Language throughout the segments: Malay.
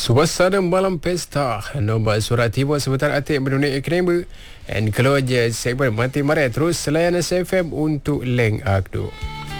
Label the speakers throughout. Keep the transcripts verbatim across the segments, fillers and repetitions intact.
Speaker 1: Suasana malam pesta nombor surat tiba sebentar atik berdunia ekonomi dan kalau je segmen mati marai terus selayan S F M untuk Leng Akdu.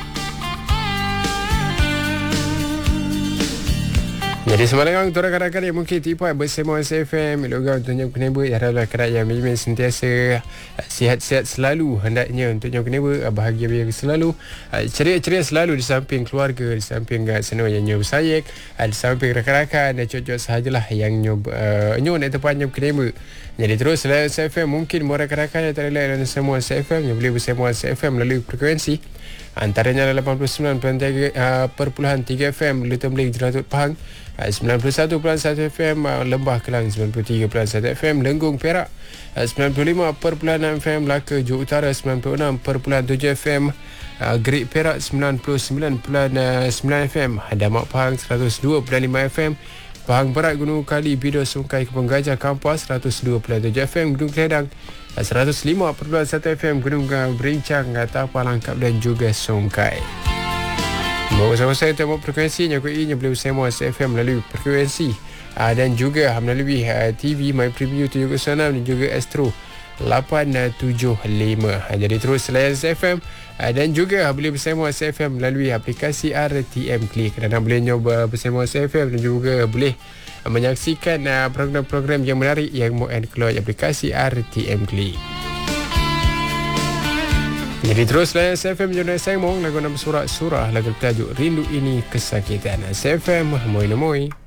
Speaker 1: Jadi semalam orang kadang-kadang yang mungkin tipai bersama S F M Logang untuk Nyam Keneba. Ya haraplah kerajaan yang mimin sentiasa sihat-sihat selalu hendaknya untuk Nyam Keneba, bahagia-bahagia selalu, ceria-ceria selalu di samping keluarga, di samping senang yang nyob sayek, di samping rakan-rakan dan cocok sahajalah yang nyob uh, nyob nak tempat Nyam Keneba. Jadi terus selain S F M mungkin rakan-rakan yang tak relax dengan semua S F M yang boleh bersama S F M melalui frekuensi antaranya lapan puluh sembilan perpuluhan tiga F M Luton Blake Jeratut Pahang, sembilan puluh satu perpuluhan satu F M Lembah Kelang, sembilan puluh tiga perpuluhan satu F M Lenggung Perak, sembilan puluh lima perpuluhan enam F M Melaka Johor Utara, sembilan puluh enam perpuluhan tujuh F M Gerik Perak, sembilan puluh sembilan perpuluhan sembilan F M Damak Pahang, seratus dua perpuluhan lima F M Pahang Barat Gunung Kali Bido Sungkai Kebun Gajah Kampas, seratus dua perpuluhan tujuh F M Gunung Keledang, seratus lima perpuluhan satu F M Gunung Berincang, Tapal Langkap dan juga Songkai. Bersama saya untuk frekuensi Nyakui yang boleh bersama S F M melalui frekuensi uh, dan juga melalui uh, T V My Preview tujuh kosong enam dan juga Astro lapan tujuh lima. Uh, jadi terus selain S F M uh, dan juga uh, boleh bersama S F M melalui aplikasi R T M Click dan uh, boleh nyoba bersama S F M dan juga boleh uh, menyaksikan uh, program-program yang menarik yang mau keluar aplikasi R T M Click. Jadi terus layan S F M Jodoh Sengmong lagu nama surah-surah lagu tajuk Rindu Ini Kesakitan. S F M Moi Namoi.